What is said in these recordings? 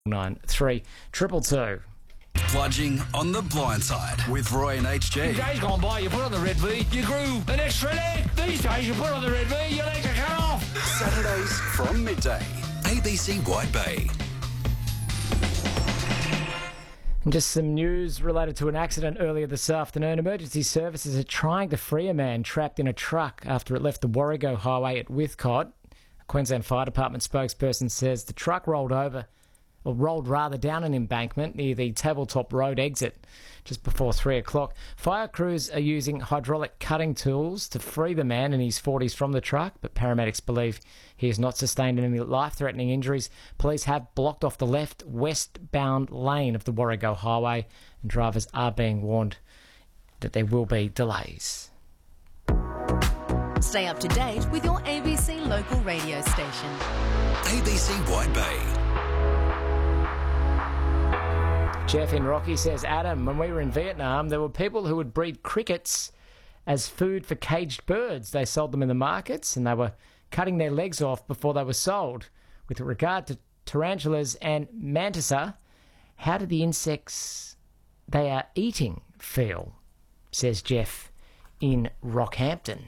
9322. Bludging on the blind side with Roy and HG. Days gone by, you put on the red V, you grew an extra leg. These days, you put on the red V, your legs are cut off. Saturdays from midday. ABC White Bay. And just some news related to an accident earlier this afternoon. Emergency services are trying to free a man trapped in a truck after it left the Warrego Highway at Whithcott. A Queensland Fire Department spokesperson says the truck rolled down an embankment near the Tabletop Road exit just before 3 o'clock. Fire crews are using hydraulic cutting tools to free the man in his 40s from the truck, but paramedics believe he has not sustained any life-threatening injuries. Police have blocked off the left westbound lane of the Warrego Highway, and drivers are being warned that there will be delays. Stay up to date with your ABC local radio station. ABC White Bay. Jeff in Rocky says, Adam, when we were in Vietnam, there were people who would breed crickets as food for caged birds. They sold them in the markets and they were cutting their legs off before they were sold. With regard to tarantulas and mantissa, how do the insects they are eating feel? Says Jeff in Rockhampton.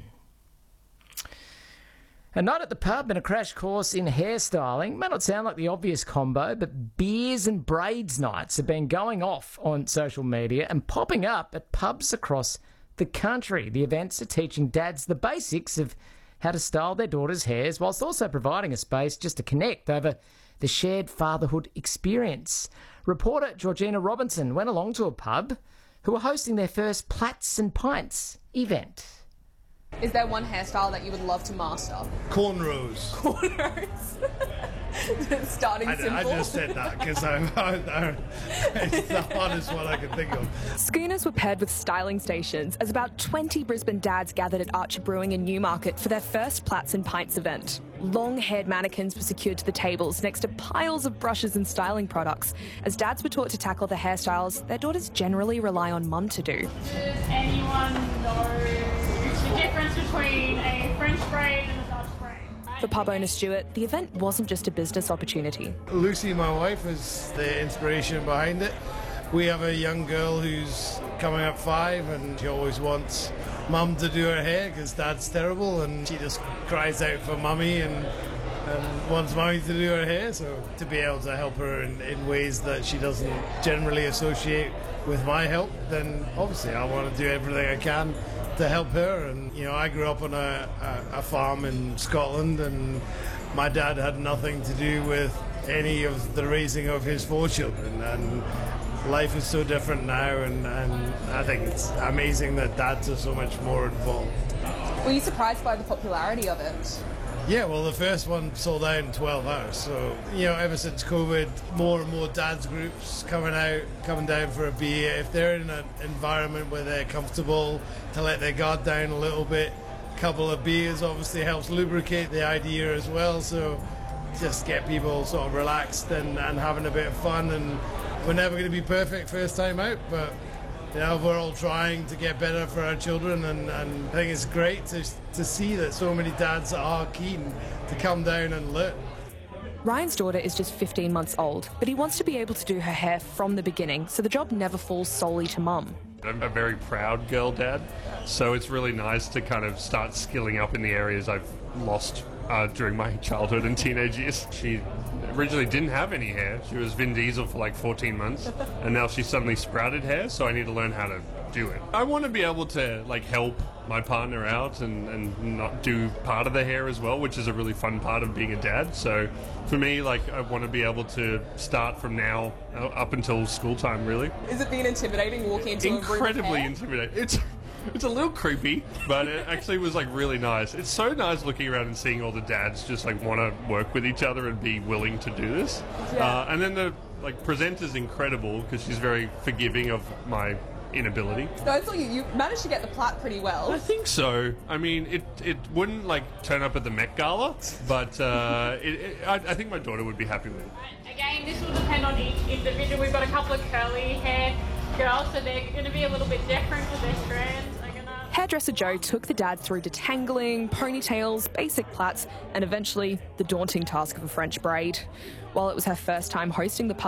A night at the pub and a crash course in hairstyling may not sound like the obvious combo, but beers and braids nights have been going off on social media and popping up at pubs across the country. The events are teaching dads the basics of how to style their daughters' hairs, whilst also providing a space just to connect over the shared fatherhood experience. Reporter Georgina Robinson went along to a pub who were hosting their first Plats and Pints event. Is there one hairstyle that you would love to master? Cornrows. Cornrows? Starting simple. I just said that because it's the hardest one I can think of. Schooners were paired with styling stations as about 20 Brisbane dads gathered at Archer Brewing in Newmarket for their first Plats and Pints event. Long-haired mannequins were secured to the tables next to piles of brushes and styling products, as dads were taught to tackle the hairstyles their daughters generally rely on mum to do. Does anyone know the difference between a French braid and a Dutch braid? For pub owner Stuart, the event wasn't just a business opportunity. Lucy, my wife, is the inspiration behind it. We have a young girl who's coming up 5 and she always wants mum to do her hair because dad's terrible, and she just cries out for mummy and wants mummy to do her hair. So to be able to help her in ways that she doesn't generally associate with my help, then obviously I want to do everything I can to help her. And you know, I grew up on a farm in Scotland, and my dad had nothing to do with any of the raising of his 4 children, and life is so different now, and I think it's amazing that dads are so much more involved. Were you surprised by the popularity of it? Yeah, well, the first one sold out in 12 hours. So, you know, ever since COVID, more and more dads groups coming down for a beer. If they're in an environment where they're comfortable to let their guard down a little bit, a couple of beers obviously helps lubricate the idea as well. So just get people sort of relaxed and having a bit of fun. And we're never going to be perfect first time out, but you know, we're all trying to get better for our children, and I think it's great to see that so many dads are keen to come down and learn. Ryan's daughter is just 15 months old, but he wants to be able to do her hair from the beginning, so the job never falls solely to mum. I'm a very proud girl dad, so it's really nice to kind of start skilling up in the areas I've lost during my childhood and teenage years. She originally didn't have any hair. She was Vin Diesel for like 14 months, and now she's suddenly sprouted hair, so I need to learn how to do it. I want to be able to like help my partner out and not do part of the hair as well, which is a really fun part of being a dad. So for me, like, I want to be able to start from now up until school time, really. Is it being intimidating walking into a room of hair? Incredibly intimidating. It's a little creepy, but it actually was like really nice. It's so nice looking around and seeing all the dads just like want to work with each other and be willing to do this. Yeah. And then the presenter's incredible because she's very forgiving of my inability. No, I thought you managed to get the plait pretty well. I think so. I mean, it wouldn't like turn up at the Met Gala, but I think my daughter would be happy with it. Again, this will depend on each individual. We've got a couple of curly hair girls, so they're going to be a little bit different with their strands. Hairdresser Joe took the dad through detangling, ponytails, basic plaits, and eventually the daunting task of a French braid. While it was her first time hosting the